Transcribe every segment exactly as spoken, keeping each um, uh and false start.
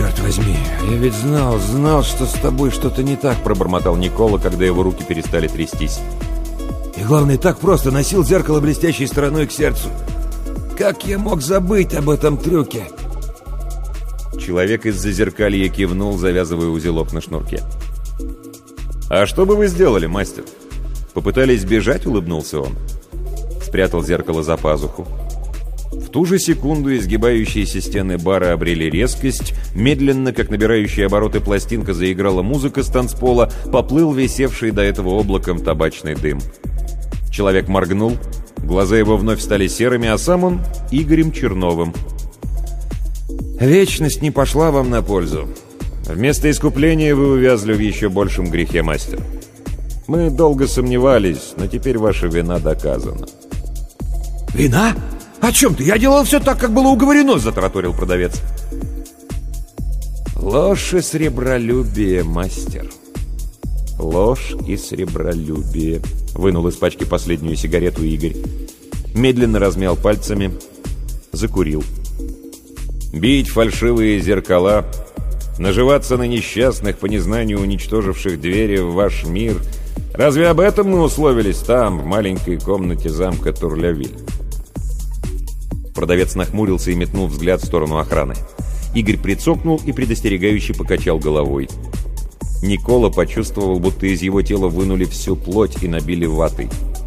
черт возьми, я ведь знал, знал, что с тобой что-то не так, пробормотал Никола, когда его руки перестали трястись. И главное, так просто носил зеркало блестящей стороной к сердцу. Как я мог забыть об этом трюке? Человек из зазеркалья кивнул, завязывая узелок на шнурке. «А что бы вы сделали, мастер? Попытались бежать?» — улыбнулся он. Спрятал зеркало за пазуху. В ту же секунду изгибающиеся стены бара обрели резкость, медленно, как набирающая обороты пластинка, заиграла музыка с танцпола, поплыл висевший до этого облаком табачный дым. Человек моргнул, глаза его вновь стали серыми, а сам он — Игорем Черновым. Вечность не пошла вам на пользу. Вместо искупления вы увязли в еще большем грехе, мастер. Мы долго сомневались, но теперь ваша вина доказана. Вина? О чем ты? Я делал все так, как было уговорено, затараторил продавец. Ложь и сребролюбие, мастер. Ложь и сребролюбие. Вынул из пачки последнюю сигарету Игорь. Медленно размял пальцами. Закурил. Бить фальшивые зеркала, наживаться на несчастных, по незнанию уничтоживших двери в ваш мир. Разве об этом мы условились там, в маленькой комнате замка Турлявиль? Продавец нахмурился и метнул взгляд в сторону охраны. Игорь прицокнул и предостерегающе покачал головой. Никола почувствовал, будто из его тела вынули всю плоть и набили ватой.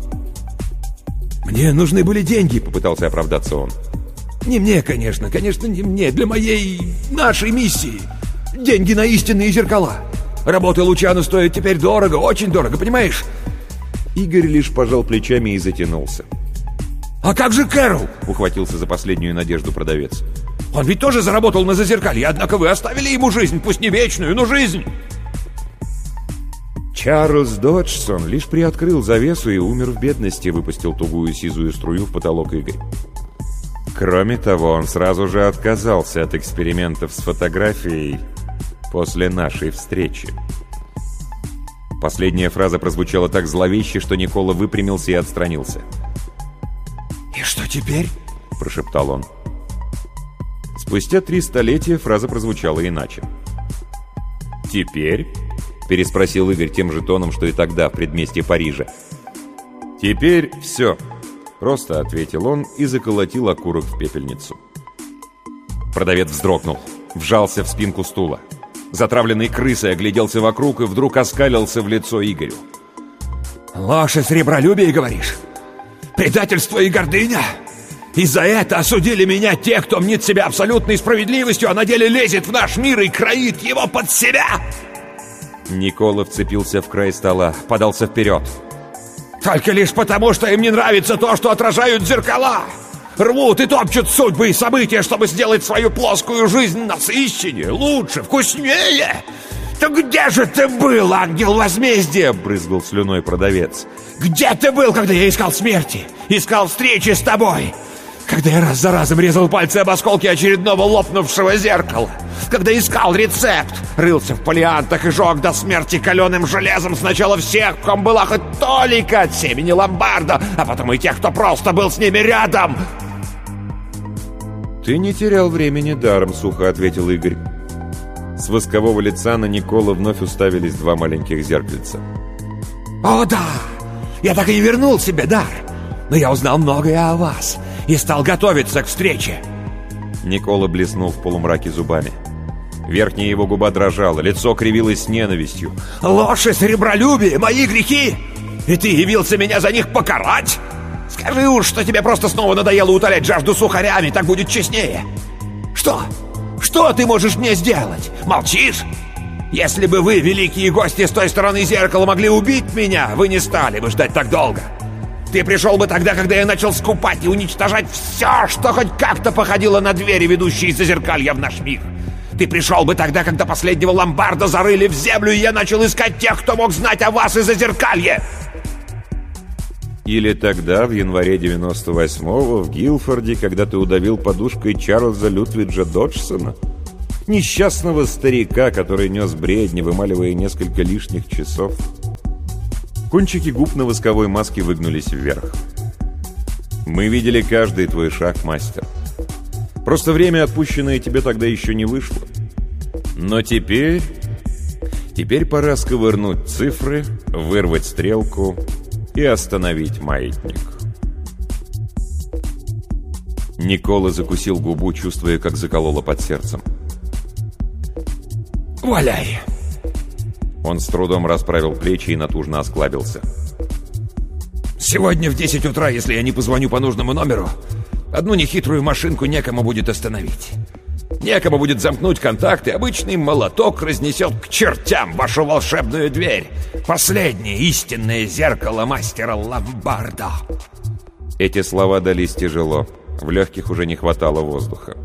«Мне нужны были деньги», — попытался оправдаться он. «Не мне, конечно, конечно, не мне, для моей, нашей миссии. Деньги на истинные зеркала. Работа Лучано стоит теперь дорого, очень дорого, понимаешь?» Игорь лишь пожал плечами и затянулся. «А как же Кэрол?» — ухватился за последнюю надежду продавец. «Он ведь тоже заработал на зазеркалье, однако вы оставили ему жизнь, пусть не вечную, но жизнь!» Чарльз Доджсон лишь приоткрыл завесу и умер в бедности, выпустил тугую сизую струю в потолок Игорь. Кроме того, он сразу же отказался от экспериментов с фотографией после нашей встречи. Последняя фраза прозвучала так зловеще, что Никола выпрямился и отстранился. «И что теперь?» — прошептал он. Спустя три столетия фраза прозвучала иначе. «Теперь?» — переспросил Игорь тем же тоном, что и тогда в предместье Парижа. «Теперь все», — просто ответил он и заколотил окурок в пепельницу. Продавец вздрогнул, вжался в спинку стула. Затравленный крысой огляделся вокруг и вдруг оскалился в лицо Игорю. «Ложь и сребролюбие, говоришь? Предательство и гордыня? И за это осудили меня те, кто мнит себя абсолютной справедливостью, а на деле лезет в наш мир и кроит его под себя!» Никола вцепился в край стола, подался вперед. «Только лишь потому, что им не нравится то, что отражают зеркала! Рвут и топчут судьбы и события, чтобы сделать свою плоскую жизнь насыщеннее, лучше, вкуснее! Да где же ты был, ангел возмездия?» — брызгал слюной продавец. «Где ты был, когда я искал смерти? Искал встречи с тобой? Когда я раз за разом резал пальцы об осколки очередного лопнувшего зеркала? Когда искал рецепт, рылся в фолиантах и жег до смерти каленым железом сначала всех, в ком была хоть толика от семени ломбарда, а потом и тех, кто просто был с ними рядом?» «Ты не терял времени даром», — сухо ответил Игорь. С воскового лица на Никола вновь уставились два маленьких зеркальца. «О да! Я так и не вернул себе дар! Но я узнал многое о вас и стал готовиться к встрече!» Никола блеснул в полумраке зубами. Верхняя его губа дрожала, лицо кривилось с ненавистью. «Ложь и сребролюбие — мои грехи! И ты явился меня за них покарать? Скажи уж, что тебе просто снова надоело утолять жажду сухарями, так будет честнее! Что? Что ты можешь мне сделать? Молчишь? Если бы вы, великие гости с той стороны зеркала, могли убить меня, вы не стали бы ждать так долго. Ты пришел бы тогда, когда я начал скупать и уничтожать все, что хоть как-то походило на двери, ведущие из зазеркалья в наш мир. Ты пришел бы тогда, когда последнего ломбарда зарыли в землю, и я начал искать тех, кто мог знать о вас из зазеркалья. Или тогда, в январе девяносто восьмого, в Гилфорде, когда ты удавил подушкой Чарльза Лютвиджа Доджсона, несчастного старика, который нес бредни, вымаливая несколько лишних часов. Кончики губ на восковой маске выгнулись вверх. «Мы видели каждый твой шаг, мастер. Просто время, отпущенное тебе, тогда еще не вышло. Но теперь... Теперь пора сковырнуть цифры, вырвать стрелку и остановить маятник. Никола закусил губу, чувствуя, как закололо под сердцем. «Валяй!» Он с трудом расправил плечи и натужно осклабился. «Сегодня в десять утра, если я не позвоню по нужному номеру, одну нехитрую машинку некому будет остановить. Некому будет замкнуть контакт, и обычный молоток разнесет к чертям вашу волшебную дверь. Последнее истинное зеркало мастера Ломбардо». Эти слова дались тяжело. В легких уже не хватало воздуха.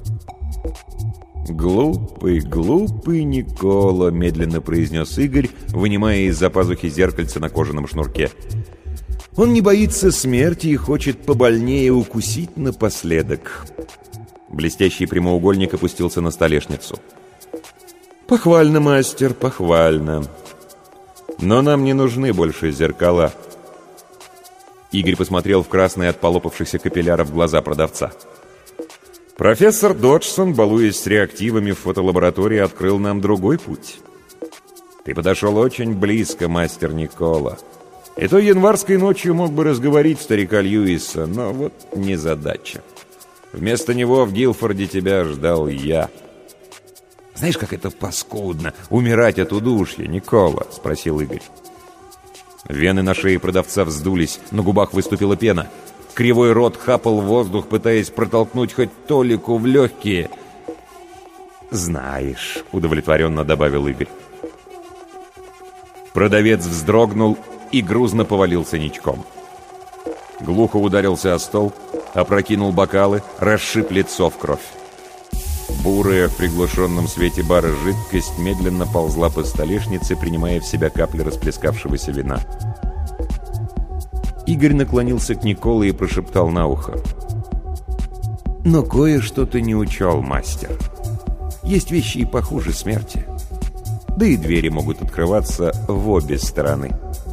«Глупый, глупый Никола», — медленно произнес Игорь, вынимая из-за пазухи зеркальце на кожаном шнурке. «Он не боится смерти и хочет побольнее укусить напоследок». Блестящий прямоугольник опустился на столешницу. «Похвально, мастер, похвально. Но нам не нужны больше зеркала». Игорь посмотрел в красные от полопавшихся капилляров глаза продавца. «Профессор Доджсон, балуясь с реактивами в фотолаборатории, открыл нам другой путь. Ты подошел очень близко, мастер Никола. И той январской ночью мог бы разговорить старика Льюиса, но вот незадача. Вместо него в Гилфорде тебя ждал я». «Знаешь, как это паскудно — умирать от удушья, Никола?» — спросил Игорь. Вены на шее продавца вздулись, на губах выступила пена. Кривой рот хапал воздух, пытаясь протолкнуть хоть толику в легкие. «Знаешь», — удовлетворенно добавил Игорь. Продавец вздрогнул и грузно повалился ничком. Глухо ударился о стол, опрокинул бокалы, расшиб лицо в кровь. Бурая в приглушенном свете бара жидкость медленно ползла по столешнице, принимая в себя капли расплескавшегося вина. Игорь наклонился к Николе и прошептал на ухо: «Но кое-что ты не учел, мастер. Есть вещи и похуже смерти. Да и двери могут открываться в обе стороны».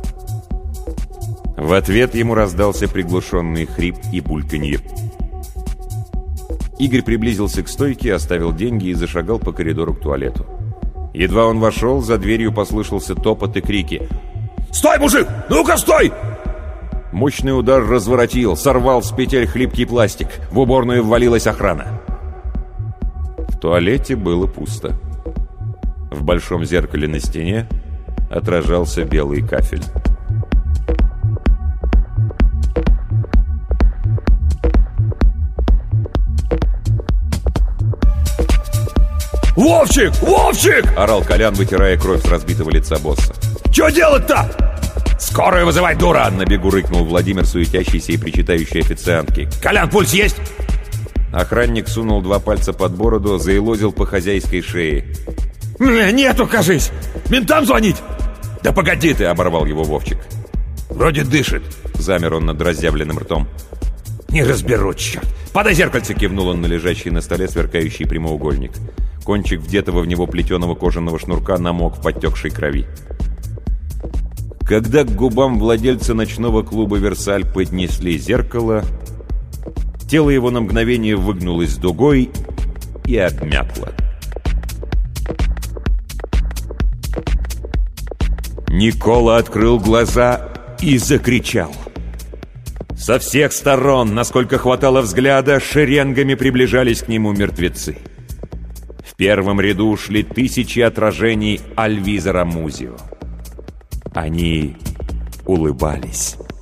В ответ ему раздался приглушенный хрип и бульканье. Игорь приблизился к стойке, оставил деньги и зашагал по коридору к туалету. Едва он вошел, за дверью послышался топот и крики. «Стой, мужик! Ну-ка, стой!» Мощный удар разворотил, сорвал с петель хлипкий пластик. В уборную ввалилась охрана. В туалете было пусто. В большом зеркале на стене отражался белый кафель. «Вовчик! Вовчик!» — орал Колян, вытирая кровь с разбитого лица босса. «Чё делать-то?» «Скорую вызывай, дура!» — на бегу рыкнул Владимир, суетящийся и причитающий официантке. «Колян, пульс есть?» Охранник сунул два пальца под бороду, заелозил по хозяйской шее. «Нету, кажись! Ментам звонить!» «Да погоди ты!» — оборвал его Вовчик. «Вроде дышит!» — замер он над разъявленным ртом. «Не разберу, черт! Подай зеркальце!» — кивнул он на лежащий на столе сверкающий прямоугольник. Кончик вдетого в него плетеного кожаного шнурка намок в подтекшей крови. Когда к губам владельца ночного клуба «Версаль» поднесли зеркало, тело его на мгновение выгнулось дугой и обмякло. Никола открыл глаза и закричал. Со всех сторон, насколько хватало взгляда, шеренгами приближались к нему мертвецы. В первом ряду шли тысячи отражений Альвизора Музио. Они улыбались.